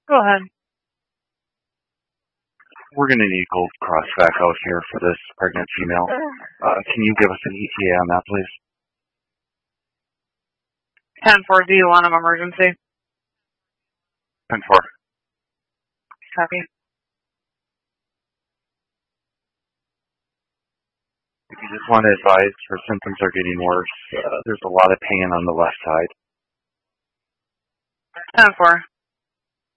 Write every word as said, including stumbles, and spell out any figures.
Go ahead. We're going to need Gold Cross back out here for this pregnant female. Uh, can you give us an E T A on that, please? ten four, do you want an emergency? ten four. Copy. If you just want to advise, her symptoms are getting worse. Uh, there's a lot of pain on the left side. ten four.